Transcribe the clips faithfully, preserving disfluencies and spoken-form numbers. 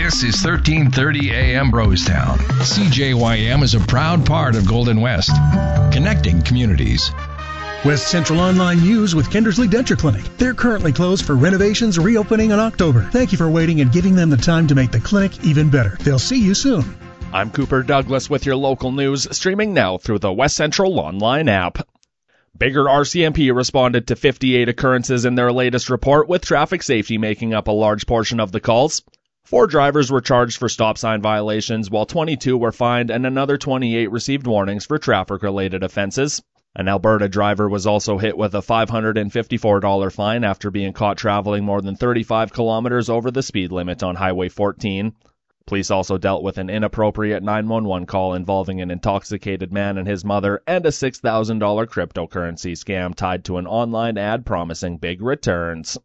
This is thirteen thirty A M Rosetown. C J Y M is a proud part of Golden West, connecting communities. West Central Online News with Kindersley Denture Clinic. They're currently closed for renovations, reopening in October. Thank you for waiting and giving them the time to make the clinic even better. They'll see you soon. I'm Cooper Douglas with your local news, streaming now through the West Central Online app. Bigger R C M P responded to fifty-eight occurrences in their latest report, with traffic safety making up a large portion of the calls. Four drivers were charged for stop sign violations, while twenty-two were fined and another twenty-eight received warnings for traffic-related offenses. An Alberta driver was also hit with a five hundred fifty-four dollars fine after being caught traveling more than thirty-five kilometers over the speed limit on Highway fourteen. Police also dealt with an inappropriate nine one one call involving an intoxicated man and his mother and a six thousand dollars cryptocurrency scam tied to an online ad promising big returns.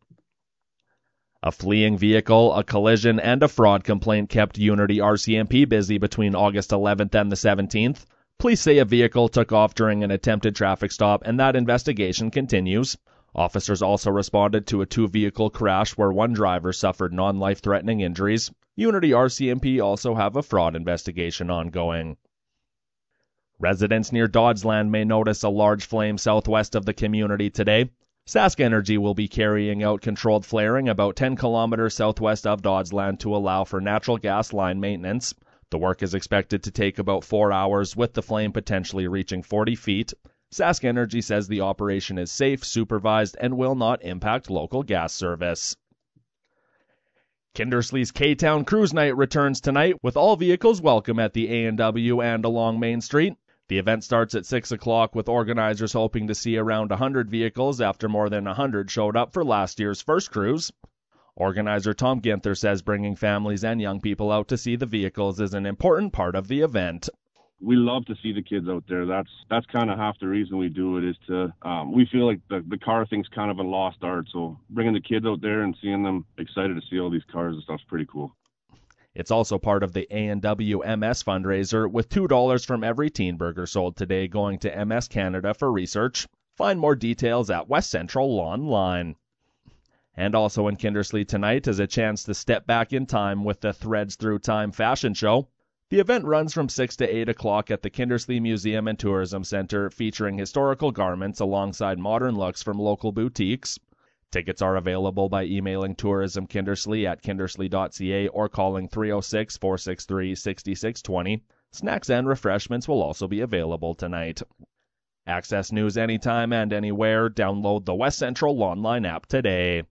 A fleeing vehicle, a collision, and a fraud complaint kept Unity R C M P busy between August eleventh and the seventeenth. Police say a vehicle took off during an attempted traffic stop, and that investigation continues. Officers also responded to a two-vehicle crash where one driver suffered non-life-threatening injuries. Unity R C M P also have a fraud investigation ongoing. Residents near Doddsland may notice a large flame southwest of the community today. Sask Energy will be carrying out controlled flaring about ten kilometers southwest of Doddsland to allow for natural gas line maintenance. The work is expected to take about four hours, with the flame potentially reaching forty feet. Sask Energy says the operation is safe, supervised, and will not impact local gas service. Kindersley's K-Town Cruise Night returns tonight, with all vehicles welcome at the A and W and along Main Street. The event starts at six o'clock, with organizers hoping to see around one hundred vehicles after more than one hundred showed up for last year's first cruise. Organizer Tom Ginther says bringing families and young people out to see the vehicles is an important part of the event. We love to see the kids out there. That's that's kind of half the reason we do it, is to, um, we feel like the, the car thing's kind of a lost art. So bringing the kids out there and seeing them excited to see all these cars and stuff's pretty cool. It's also part of the A and W M S fundraiser, with two dollars from every teen burger sold today going to M S Canada for research. Find more details at West Central Online. And also in Kindersley tonight is a chance to step back in time with the Threads Through Time fashion show. The event runs from six to eight o'clock at the Kindersley Museum and Tourism Center, featuring historical garments alongside modern looks from local boutiques. Tickets are available by emailing Tourism Kindersley at kindersley dot c a or calling three oh six, four six three, six six two zero. Snacks and refreshments will also be available tonight. Access news anytime and anywhere. Download the West Central Online app today.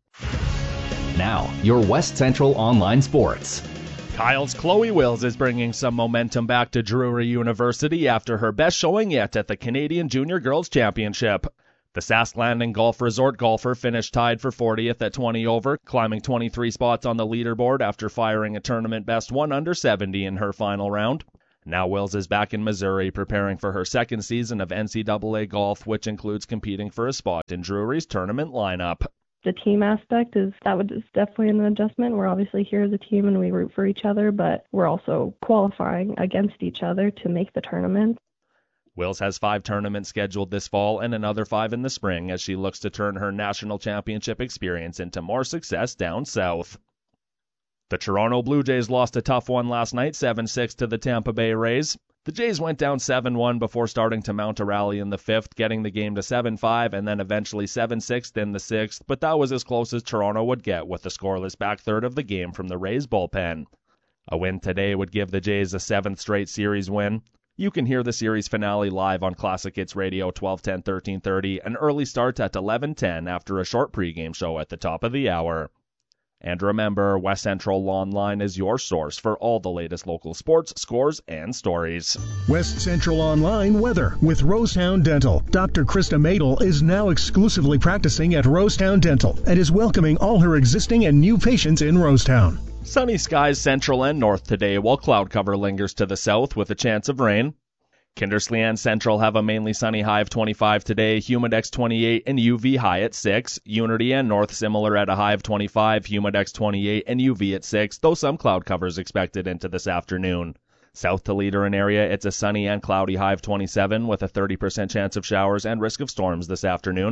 Now, your West Central Online Sports. Kyle's Chloe Wills is bringing some momentum back to Drury University after her best showing yet at the Canadian Junior Girls Championship. The Sask Landing Golf Resort golfer finished tied for fortieth at twenty over, climbing twenty-three spots on the leaderboard after firing a tournament best one under seventy in her final round. Now Wills is back in Missouri preparing for her second season of N C double A golf, which includes competing for a spot in Drury's tournament lineup. The team aspect is that would is definitely an adjustment. We're obviously here as a team and we root for each other, but we're also qualifying against each other to make the tournament. Wills has five tournaments scheduled this fall and another five in the spring as she looks to turn her national championship experience into more success down south. The Toronto Blue Jays lost a tough one last night, seven six to the Tampa Bay Rays. The Jays went down seven one before starting to mount a rally in the fifth, getting the game to seven five and then eventually seven six in the sixth, but that was as close as Toronto would get with the scoreless back third of the game from the Rays bullpen. A win today would give the Jays a seventh straight series win. You can hear the series finale live on Classic Hits Radio twelve ten, thirteen thirty, an early start at eleven ten after a short pregame show at the top of the hour. And remember, West Central Online is your source for all the latest local sports, scores, and stories. West Central Online weather with Rosetown Dental. Doctor Krista Madel is now exclusively practicing at Rosetown Dental and is welcoming all her existing and new patients in Rosetown. Sunny skies central and north today, while cloud cover lingers to the south with a chance of rain. Kindersley and Central have a mainly sunny high of twenty-five today, humidex twenty-eight, and U V high at six. Unity and North similar at a high of twenty-five, humidex twenty-eight, and U V at six, though some cloud covers expected into this afternoon. South to Leader and area, it's a sunny and cloudy high of twenty-seven with a thirty percent chance of showers and risk of storms this afternoon.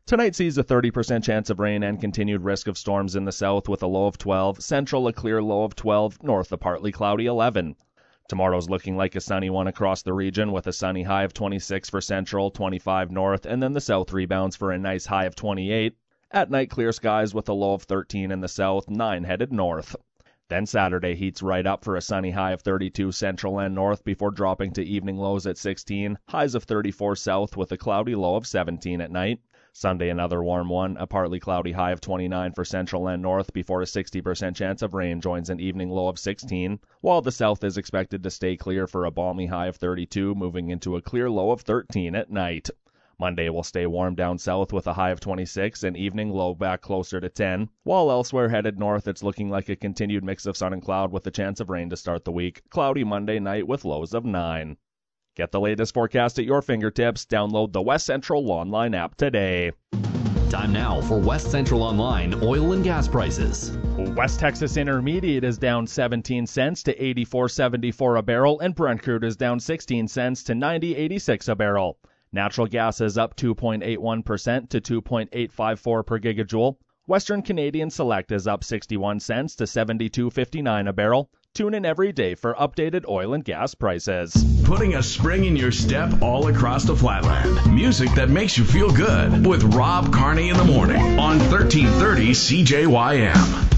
Tonight sees a thirty percent chance of rain and continued risk of storms in the south with a low of twelve, central a clear low of twelve, north a partly cloudy eleven. Tomorrow's looking like a sunny one across the region with a sunny high of twenty-six for central, twenty-five north, and then the south rebounds for a nice high of twenty-eight. At night, clear skies with a low of thirteen in the south, nine headed north. Then Saturday heats right up for a sunny high of thirty-two central and north before dropping to evening lows at sixteen, highs of thirty-four south with a cloudy low of seventeen at night. Sunday another warm one, a partly cloudy high of twenty-nine for central and north before a sixty percent chance of rain joins an evening low of sixteen, while the south is expected to stay clear for a balmy high of thirty-two, moving into a clear low of thirteen at night. Monday will stay warm down south with a high of twenty-six and evening low back closer to ten, while elsewhere headed north it's looking like a continued mix of sun and cloud with a chance of rain to start the week. Cloudy Monday night with lows of nine. Get the latest forecast at your fingertips. Download the West Central Online app today. Time now for West Central Online oil and gas prices. West Texas Intermediate is down seventeen cents to eighty-four seventy-four a barrel, and Brent crude is down sixteen cents to ninety eighty-six a barrel. Natural gas is up two point eight one percent to two point eight five four per gigajoule. Western Canadian Select is up sixty-one cents to seventy-two fifty-nine a barrel. Tune in every day for updated oil and gas prices. Putting a spring in your step all across the Flatland. Music that makes you feel good with Rob Carney in the morning on thirteen thirty C J Y M.